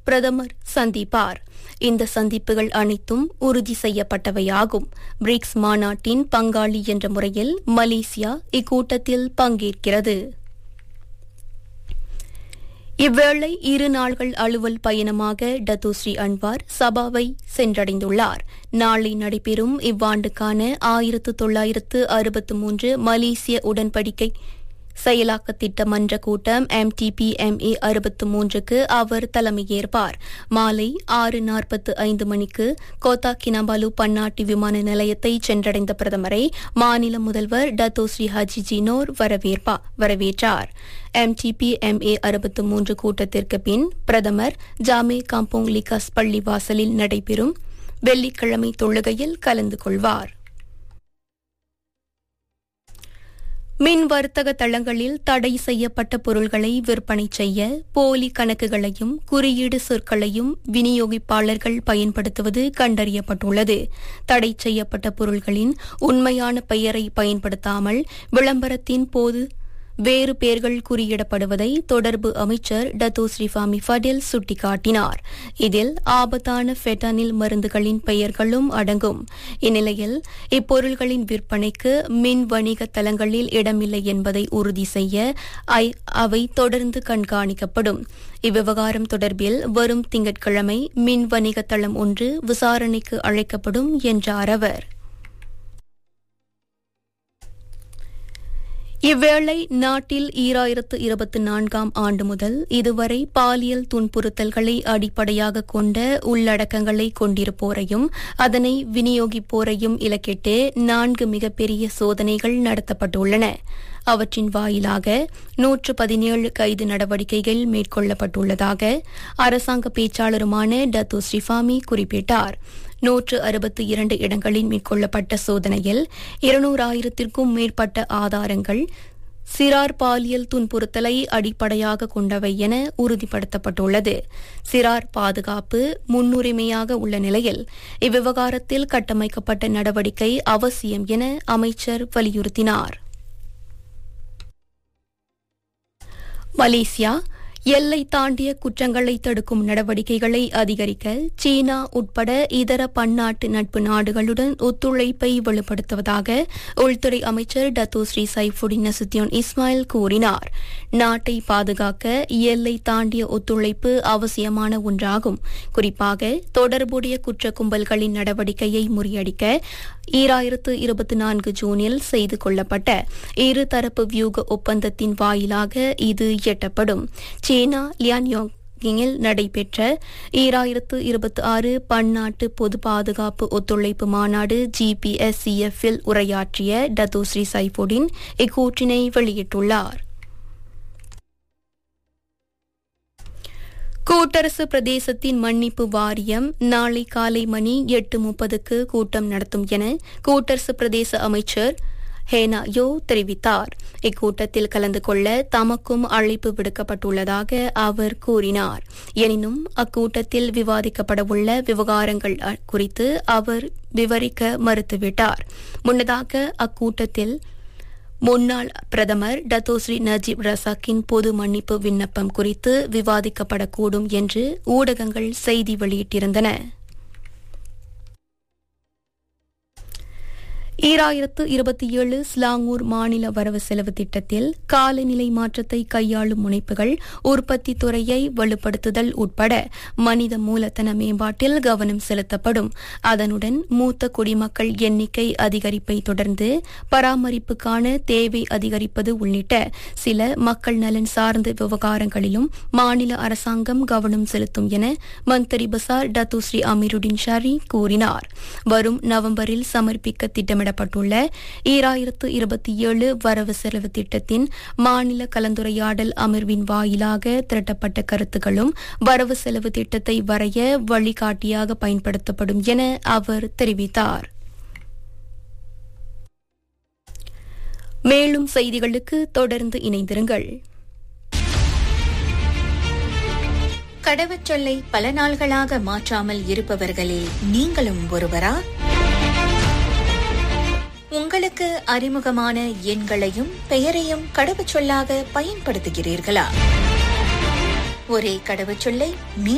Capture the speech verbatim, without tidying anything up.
பிரதமர் சந்திப்பார். இந்த சந்திப்புகள் அனைத்தும் உறுதி செய்யப்பட்டவையாகும். பிரிக்ஸ் மாநாட்டின் பங்காளி என்ற முறையில் மலேசியா இக்கூட்டத்தில் பங்கேற்கிறது. இவ்வேளை இரு நாள்கள் அலுவல் பயணமாக டத்தோஸ்ரீ அன்வார் சபாவை சென்றடைந்துள்ளார். நாளை நடைபெறும் இவ்வாண்டுக்கான ஆயிரத்து தொள்ளாயிரத்து அறுபத்து மூன்று மலேசிய உடன்படிக்கை செயலாக்க திட்ட மன்ற கூட்டம் M D B M A அறுபத்து மூன்றுக்கு அவர் தலைமையேற்பார். மாலை ஆறு நாற்பத்து ஐந்து மணிக்கு கோத்தா கினாபாலு பன்னாட்டு விமான நிலையத்தை சென்றடைந்த பிரதமரை மாநில முதல்வர் டத்தோஸ்ரீ ஹஜி ஜினோர் வரவேற்றார். M D B M A அறுபத்து மூன்று கூட்டத்திற்கு பின் பிரதமர் ஜாமே காம்போங் லிகாஸ் பள்ளிவாசலில் நடைபெறும் வெள்ளிக்கிழமை தொழுகையில் கலந்து கொள்வார். மின் வர்த்தக தளங்களில் தடை செய்யப்பட்ட பொருள்களை விற்பனை செய்ய போலி கணக்குகளையும் குறியீடு சொற்களையும் விநியோகிப்பாளர்கள் பயன்படுத்துவது கண்டறியப்பட்டுள்ளது. தடை செய்யப்பட்ட பொருள்களின் உண்மையான பெயரை பயன்படுத்தாமல் விளம்பரத்தின் போது வேறு பெயர்கள் குறியிடப்படுவதை தொடர்பு அமைச்சர் டத்தோஸ்ரீ ஃபாமி ஃபடேல் சுட்டிக்காட்டினார். இதில் ஆபத்தான ஃபெட்டனில் மருந்துகளின் பெயர்களும் அடங்கும். இந்நிலையில் இப்பொருள்களின் விற்பனைக்கு மின் வணிக தளங்களில் இடமில்லை என்பதை உறுதி செய்ய அவை தொடர்ந்து கண்காணிக்கப்படும். இவ்விவகாரம் தொடர்பில் வரும் திங்கட்கிழமை மின் வணிக தளம் ஒன்று விசாரணைக்கு அழைக்கப்படும் என்றார் அவர். இவ்வேளை நாட்டில் ஈராயிரத்து இருபத்தி நான்காம் ஆண்டு முதல் இதுவரை பாலியல் துன்புறுத்தல்களை அடிப்படையாக கொண்ட உள்ளடக்கங்களை கொண்டிருப்போரையும் அதனை விநியோகிப்போரையும் இலக்கிட்டு நான்கு மிகப்பெரிய சோதனைகள் நடத்தப்பட்டுள்ளன. அவற்றின் வாயிலாக நூற்று பதினேழு கைது நடவடிக்கைகள் மேற்கொள்ளப்பட்டுள்ளதாக அரசாங்க பேச்சாளருமான டத்தோஸ்ரீ ஃபாமி குறிப்பிட்டார். நூற்று அறுபத்தி இரண்டு இடங்களில் மேற்கொள்ளப்பட்ட சோதனையில் இருநூறாயிரத்திற்கும் மேற்பட்ட ஆதாரங்கள் சிறார் பாலியல் துன்புறுத்தலை அடிப்படையாக கொண்டவை என உறுதிப்படுத்தப்பட்டுள்ளது. சிறார் பாதுகாப்பு முன்னுரிமையாக உள்ள நிலையில் இவ்விவகாரத்தில் கட்டமைக்கப்பட்ட நடவடிக்கை அவசியம் என அமைச்சர் வலியுறுத்தினார். மலேசியா எல்லை தாண்டிய குற்றங்களை தடுக்கும் நடவடிக்கைகளை அதிகரிக்க சீனா உட்பட இதர பன்னாட்டு நட்பு நாடுகளுடன் ஒத்துழைப்பை வலுப்படுத்துவதாக உள்துறை அமைச்சர் டத்தோஸ்ரீ சைஃபுடின் நசுத்தியோன் இஸ்மாயில் கூறினார். நாட்டை பாதுகாக்க எல்லை தாண்டிய ஒத்துழைப்பு அவசியமான ஒன்றாகும். குறிப்பாக தொடர்புடைய குற்ற கும்பல்களின் நடவடிக்கையை முறியடிக்க ஈராயிரத்து இருபத்தி நான்கு ஜூனில் செய்து கொள்ளப்பட்ட இருதரப்பு வியூக ஒப்பந்தத்தின் வாயிலாக இது எட்டப்படும். சீனா லியான்யோங்கில் நடைபெற்ற ஈராயிரத்து இருபத்தி ஆறு பன்னாட்டு பொது பாதுகாப்பு ஒத்துழைப்பு மாநாடு G B S C F இல் உரையாற்றிய டத்தோஸ்ரீ சைஃபுடின் இக்கூற்றினை வெளியிட்டுள்ளார். கூட்டரசு பிரதேசத்தின் மன்னிப்பு வாரியம் நாளை காலை மணி எட்டு முப்பதுக்கு கூட்டம் நடத்தும் என கூட்டரசு பிரதேச அமைச்சர் ஹேனா யோ தெரிவித்தார். இக்கூட்டத்தில் கலந்து கொள்ள தமக்கும் அழைப்பு விடுக்கப்பட்டுள்ளதாக அவர் கூறினார். எனினும் அக்கூட்டத்தில் விவாதிக்கப்படவுள்ள விவகாரங்கள் குறித்து அவர் விவரிக்க மறுத்துவிட்டார். முன்னதாக அக்கூட்டத்தில் முன்னாள் பிரதமர் டத்தோஸ்ரீ நஜீப் ரசாக்கின் பொது மன்னிப்பு விண்ணப்பம் குறித்து விவாதிக்கப்படக்கூடும் என்று ஊடகங்கள் செய்தி வெளியிட்டிருந்தன. ஈராயிரத்து இருபத்தி ஏழு ஸ்லாங்கூர் மாநில வரவு செலவு திட்டத்தில் காலநிலை மாற்றத்தை கையாளும் முனைப்புகள், உற்பத்தி துறையை வலுப்படுத்துதல் உட்பட மனித மூலதன மேம்பாட்டில் கவனம் செலுத்தப்படும். அதனுடன் மூத்த குடிமக்கள் எண்ணிக்கை அதிகரிப்பை தொடர்ந்து பராமரிப்புக்கான தேவை அதிகரிப்பது உள்ளிட்ட சில மக்கள் நலன் சார்ந்த விவகாரங்களிலும் மாநில அரசாங்கம் கவனம் செலுத்தும் என மந்திரி பசார் டத்தோஸ்ரீ அமீருடின் ஷாரி கூறினார். வரும் நவம்பரில் சமர்ப்பிக்க திட்டமிட பட்டுள்ள ஈராயிரத்து இருபத்தி ஏழு வரவு செலவு திட்டத்தின் மாநில கலந்துரையாடல் அமர்வின் வாயிலாக திரட்டப்பட்ட கருத்துக்களும் வரவு செலவு திட்டத்தை வரைய வழிகாட்டியாக பயன்படுத்தப்படும் என அவர் தெரிவித்தார். மேலும் செய்திகளுக்கு தொடர்ந்து இணைந்திருங்கள். கடவுச்சொல்லை பல நாள்களாக மாற்றாமல் இருப்பவர்களில் நீங்களும் ஒருவரா? உங்களுக்கு அறிமுகமான எண்களையும் பெயரையும் கடவுச்சொல்லாக பயன்படுத்துகிறீர்களா? ஒரே கடவுச்சொல்லை